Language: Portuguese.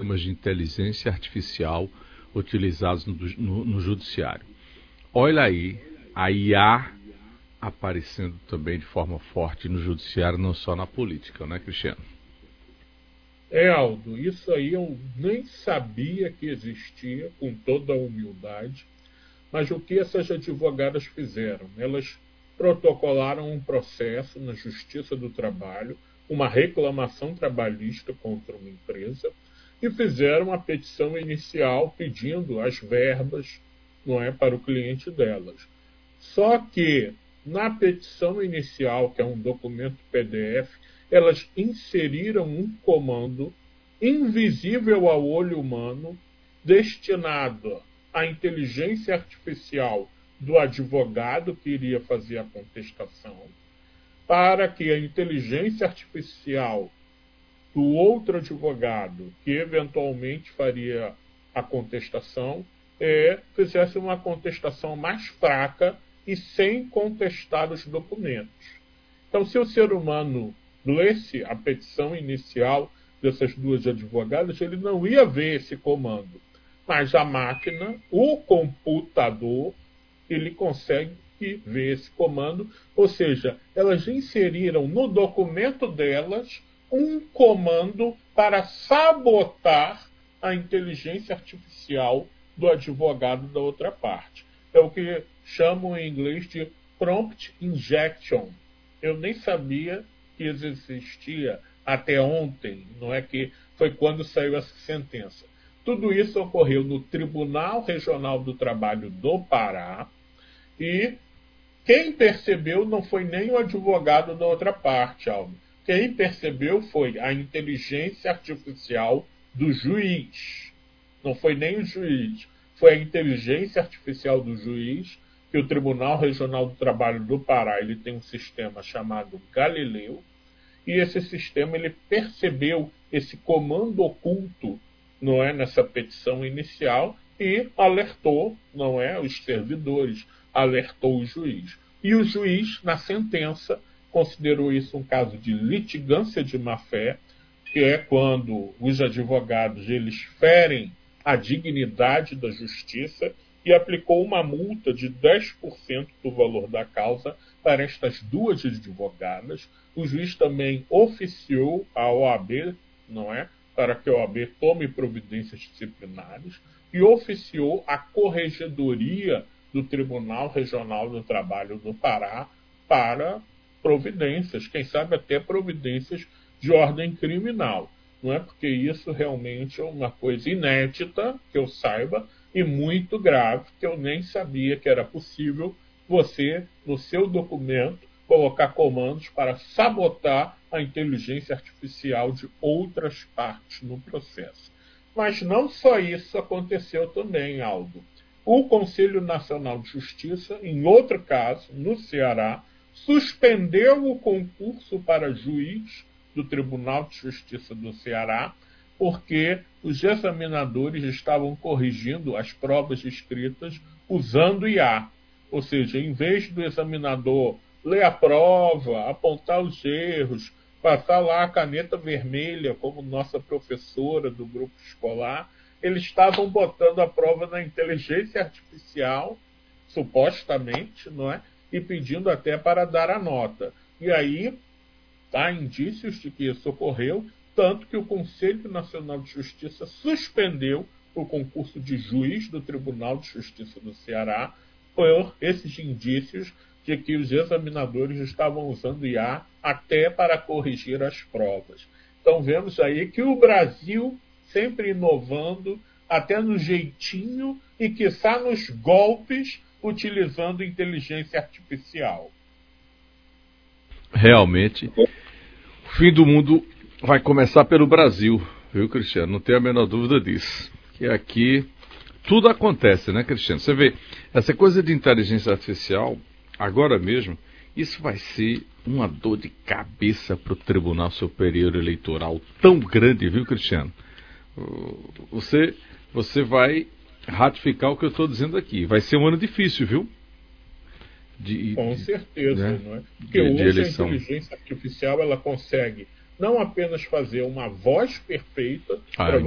sistemas de inteligência artificial utilizados no judiciário. Olha aí, a IA aparecendo também de forma forte no judiciário, não só na política, né, Cristiano? Aldo, isso aí eu nem sabia que existia, com toda a humildade, mas o que essas advogadas fizeram? Elas protocolaram um processo na Justiça do Trabalho, uma reclamação trabalhista contra uma empresa, e fizeram a petição inicial pedindo as verbas, não é, para o cliente delas. Só que na petição inicial, que é um documento PDF, elas inseriram um comando invisível ao olho humano, destinado à inteligência artificial do advogado que iria fazer a contestação, para que a inteligência artificial do outro advogado, que eventualmente faria a contestação, fizesse uma contestação mais fraca e sem contestar os documentos. Então, se o ser humano lesse a petição inicial dessas duas advogadas, ele não ia ver esse comando. Mas a máquina, o computador, ele consegue ver esse comando, ou seja, elas inseriram no documento delas um comando para sabotar a inteligência artificial do advogado da outra parte. É o que chamam em inglês de prompt injection. Eu nem sabia que isso existia até ontem, não é, que foi quando saiu essa sentença. Tudo isso ocorreu no Tribunal Regional do Trabalho do Pará, e quem percebeu não foi nem o advogado da outra parte, Aldo. Quem percebeu foi a inteligência artificial do juiz. Não foi nem o juiz, foi a inteligência artificial do juiz, que o Tribunal Regional do Trabalho do Pará ele tem um sistema chamado Galileu, e esse sistema ele percebeu esse comando oculto, não é, nessa petição inicial, e alertou, não é, os servidores, alertou o juiz. E o juiz, na sentença, considerou isso um caso de litigância de má-fé, que é quando os advogados eles ferem a dignidade da justiça, e aplicou uma multa de 10% do valor da causa para estas duas advogadas. O juiz também oficiou a OAB, não é, para que a OAB tome providências disciplinares, e oficiou a Corregedoria do Tribunal Regional do Trabalho do Pará para providências, quem sabe até providências de ordem criminal. Não é, porque isso realmente é uma coisa inédita, que eu saiba, e muito grave, que eu nem sabia que era possível você, no seu documento, colocar comandos para sabotar a inteligência artificial de outras partes no processo. Mas não só isso aconteceu também, Aldo. O Conselho Nacional de Justiça, em outro caso, no Ceará, suspendeu o concurso para juiz do Tribunal de Justiça do Ceará, porque os examinadores estavam corrigindo as provas escritas usando IA. Ou seja, em vez do examinador ler a prova, apontar os erros, passar lá a caneta vermelha, como nossa professora do grupo escolar, eles estavam botando a prova na inteligência artificial, supostamente, não é? E pedindo até para dar a nota. E aí, há indícios de que isso ocorreu, tanto que o Conselho Nacional de Justiça suspendeu o concurso de juiz do Tribunal de Justiça do Ceará por esses indícios de que os examinadores estavam usando IA até para corrigir as provas. Então vemos aí que o Brasil sempre inovando, até no jeitinho e, quiçá, nos golpes, utilizando inteligência artificial. Realmente, o fim do mundo vai começar pelo Brasil, viu, Cristiano? Não tenho a menor dúvida disso. Que aqui tudo acontece, né, Cristiano? Você vê, essa coisa de inteligência artificial, agora mesmo, isso vai ser uma dor de cabeça para o Tribunal Superior Eleitoral tão grande, viu, Cristiano? Você vai ratificar o que eu estou dizendo aqui. Vai ser um ano difícil, viu? Com certeza, né? Não é? Porque hoje eleição. A inteligência artificial ela consegue não apenas fazer uma voz perfeita para